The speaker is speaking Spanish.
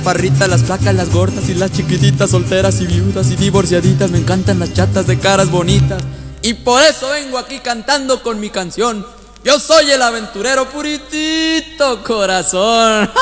Parritas, las flacas, las gordas y las chiquititas, solteras y viudas y divorciaditas. Me encantan las chatas de caras bonitas y por eso vengo aquí cantando con mi canción. Yo soy el aventurero puritito corazón.